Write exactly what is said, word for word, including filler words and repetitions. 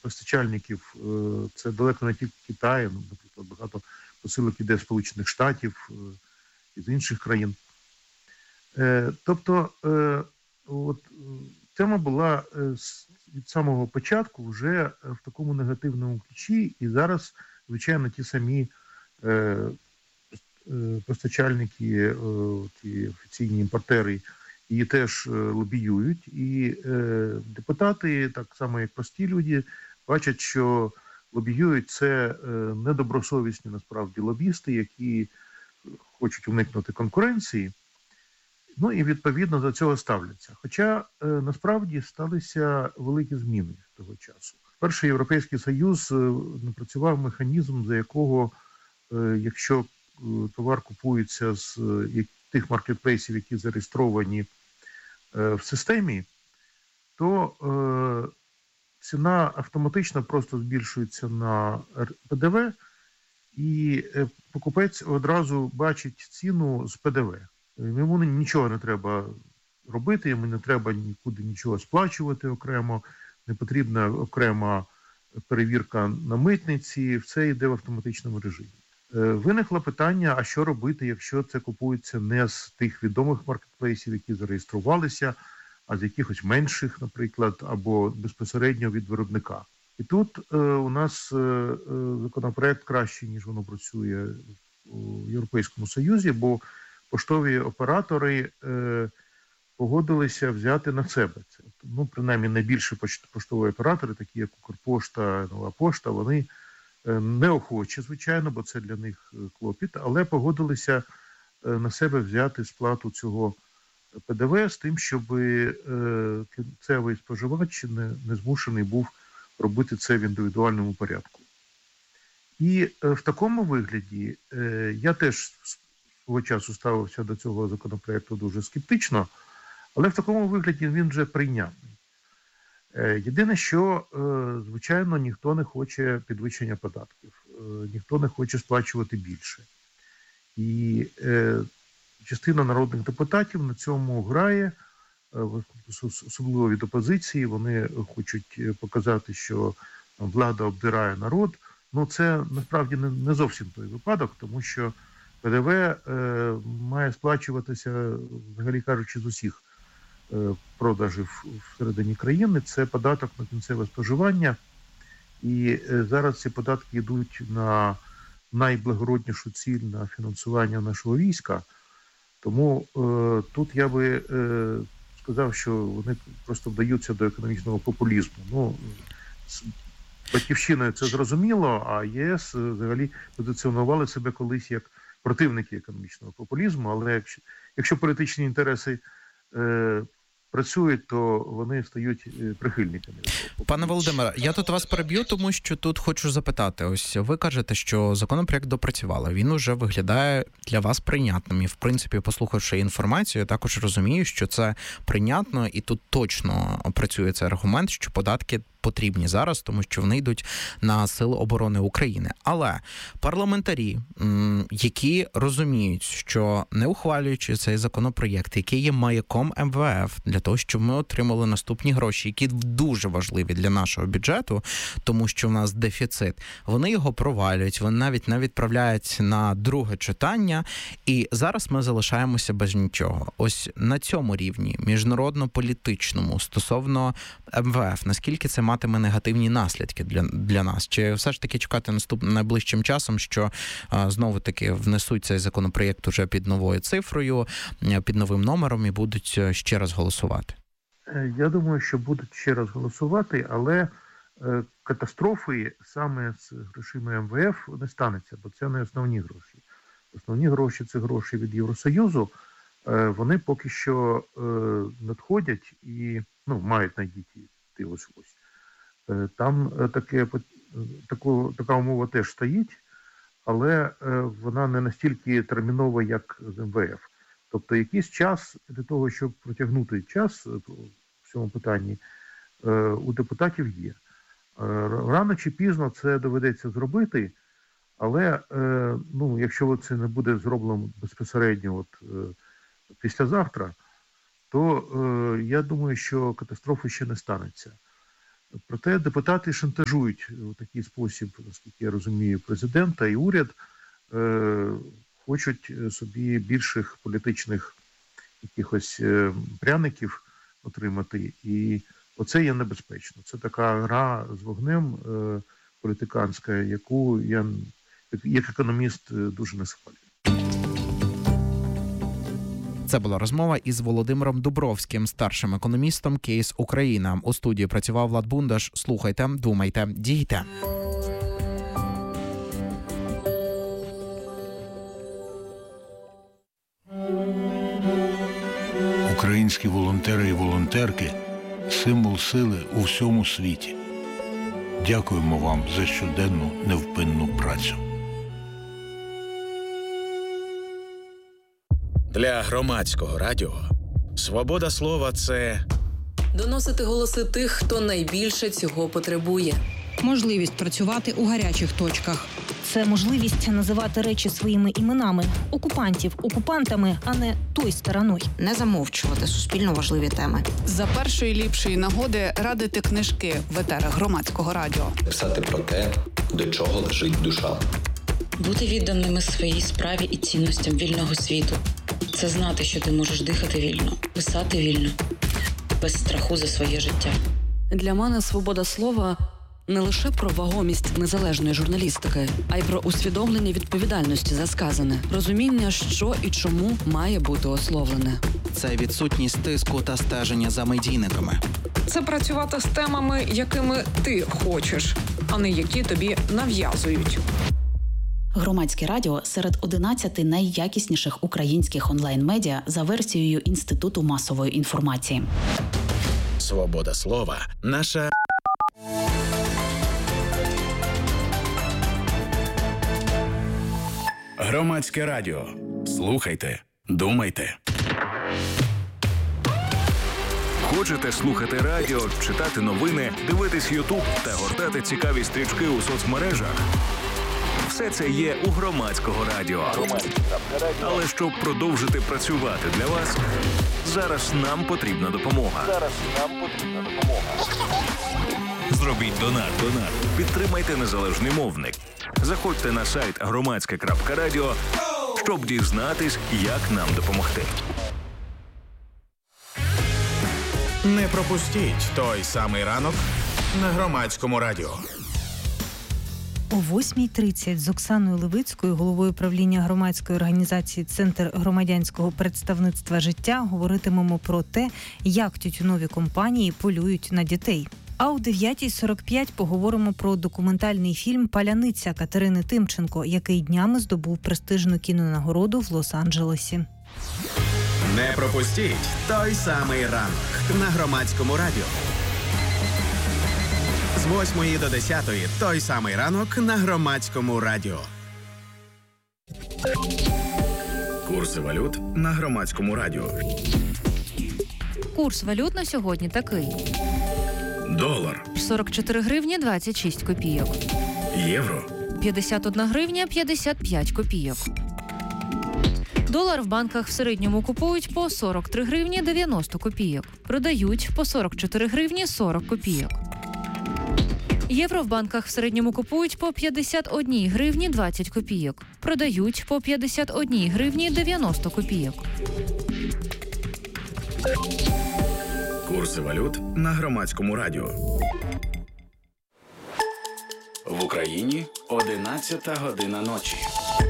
постачальників це далеко не тільки Китай, наприклад, багато посилок іде з Сполучених Штатів і з інших країн. Тобто, от, тема була від самого початку вже в такому негативному ключі, і зараз, звичайно, ті самі постачальники, ті офіційні імпортери, її теж лобіюють. І депутати, так само як прості люди, бачать, що лобіюють це недобросовісні, насправді, лобісти, які хочуть уникнути конкуренції, ну і відповідно до цього ставляться. Хоча насправді сталися великі зміни того часу. Перший Європейський Союз напрацював механізм, за якого, якщо товар купується з тих маркетплейсів, які зареєстровані в системі, то ціна автоматично просто збільшується на ПДВ, і покупець одразу бачить ціну з ПДВ. Йому нічого не треба робити, йому не треба нікуди нічого сплачувати окремо, не потрібна окрема перевірка на митниці, все йде в автоматичному режимі. Виникло питання, а що робити, якщо це купується не з тих відомих маркетплейсів, які зареєструвалися, а з якихось менших, наприклад, або безпосередньо від виробника. І тут е, у нас е, законопроект кращий, ніж воно працює у Європейському Союзі, бо поштові оператори е, погодилися взяти на себе це. Ну, принаймні, найбільші поштові оператори, такі як Укрпошта, Нова Пошта, вони е, неохочі, звичайно, бо це для них клопіт, але погодилися е, на себе взяти сплату цього ПДВ з тим, щоб е, кінцевий споживач не, не змушений був робити це в індивідуальному порядку. І е, в такому вигляді е, я теж свого часу ставився до цього законопроекту дуже скептично, але в такому вигляді він вже прийнятний. Е, єдине, що, е, звичайно, ніхто не хоче підвищення податків, е, ніхто не хоче сплачувати більше. І е, частина народних депутатів на цьому грає, особливо від опозиції. Вони хочуть показати, що влада обдирає народ. Ну, це насправді не зовсім той випадок, тому що ПДВ е, має сплачуватися, взагалі кажучи, з усіх е, продажів всередині країни. Це податок на кінцеве споживання. І е, зараз ці податки йдуть на найблагороднішу ціль, на фінансування нашого війська. Тому е, тут я би е, сказав, що вони просто вдаються до економічного популізму. Ну, з Батьківщиною це зрозуміло, а ЄС взагалі позиціонували себе колись як противники економічного популізму, але якщо, якщо політичні інтереси е, працюють, то вони стають прихильниками. Пане Володимире, я тут вас переб'ю, тому що тут хочу запитати. Ось ви кажете, що законопроект допрацювали. Він уже виглядає для вас прийнятним. І, в принципі, послухавши інформацію, я також розумію, що це прийнятно, і тут точно працює цей аргумент, що податки потрібні зараз, тому що вони йдуть на Сили оборони України. Але парламентарі, які розуміють, що не ухвалюючи цей законопроєкт, який є маяком ем ве еф для того, щоб ми отримали наступні гроші, які дуже важливі для нашого бюджету, тому що в нас дефіцит, вони його провалюють, вони навіть не відправляють на друге читання, і зараз ми залишаємося без нічого. Ось на цьому рівні, міжнародно-політичному, стосовно ем ве еф, наскільки це матиме негативні наслідки для, для нас? Чи все ж таки чекати наступним найближчим часом, що а, знову-таки внесуть цей законопроєкт уже під новою цифрою, під новим номером і будуть ще раз голосувати? Я думаю, що будуть ще раз голосувати, але е, катастрофи саме з грошима ем ве еф не станеться, бо це не основні гроші. Основні гроші – це гроші від Євросоюзу. Е, вони поки що е, надходять і ну, мають надійти ось ось. Там таке, таку, така умова теж стоїть, але вона не настільки термінова, як з ем ве еф. Тобто якийсь час для того, щоб протягнути час в цьому питанні, у депутатів є. Рано чи пізно це доведеться зробити, але ну, якщо це не буде зроблено безпосередньо от, післязавтра, то я думаю, що катастрофи ще не станеться. Проте депутати шантажують у такий спосіб, наскільки я розумію, президента і уряд, е, хочуть собі більших політичних якихось е, пряників отримати. І оце є небезпечно. Це така гра з вогнем е, політиканська, яку я, як економіст, дуже не схвалюю. Це була розмова із Володимиром Дубровським, старшим економістом Кейс Україна. У студії працював Влад Бундаш. Слухайте, думайте, дійте. Українські волонтери і волонтерки – символ сили у всьому світі. Дякуємо вам за щоденну невпинну працю. Для громадського радіо свобода слова – це доносити голоси тих, хто найбільше цього потребує. Можливість працювати у гарячих точках. Це можливість називати речі своїми іменами. Окупантів окупантами, а не той стороною. Не замовчувати суспільно важливі теми. За першої ліпшої нагоди радити книжки в етерах громадського радіо. Писати про те, до чого лежить душа. Бути відданими своїй справі і цінностям вільного світу. Це знати, що ти можеш дихати вільно, писати вільно, без страху за своє життя. Для мене свобода слова – не лише про вагомість незалежної журналістики, а й про усвідомлення відповідальності за сказане, розуміння, що і чому має бути ословлене. Це відсутність тиску та стеження за медійниками. Це працювати з темами, якими ти хочеш, а не які тобі нав'язують. Громадське радіо серед одинадцяти найякісніших українських онлайн-медіа за версією Інституту масової інформації. свобода слова – наша... Громадське радіо. Слухайте, думайте. Хочете слухати радіо, читати новини, дивитись Ютуб та гортати цікаві стрічки у соцмережах? Все це є у Громадського радіо. Але щоб продовжити працювати для вас, зараз нам потрібна допомога. Зараз нам потрібна допомога. Зробіть донат. Донат. Підтримайте незалежний мовник. Заходьте на сайт громадське крапка радіо, щоб дізнатись, як нам допомогти. Не пропустіть той самий ранок на Громадському радіо. О восьмій тридцять з Оксаною Левицькою, головою правління громадської організації «Центр громадянського представництва життя», говоритимемо про те, як тютюнові компанії полюють на дітей. А о дев'ятій сорок п'ять поговоримо про документальний фільм «Паляниця» Катерини Тимченко, який днями здобув престижну кінонагороду в Лос-Анджелесі. Не пропустіть той самий ранок на Громадському радіо. З восьмої до десятої той самий ранок на Громадському радіо. Курси валют на Громадському радіо. Курс валют на сьогодні такий. Долар сорок чотири гривні двадцять шість копійок. Євро п'ятдесят одна гривня п'ятдесят п'ять копійок. Долар в банках в середньому купують по сорок три гривні дев'яносто копійок. Продають по сорок чотири гривні сорок копійок. Євро в банках в середньому купують по п'ятдесят одна гривні двадцять копійок. Продають по п'ятдесят одна гривні дев'яносто копійок. Курси валют на Громадському радіо. В Україні одинадцята година ночі.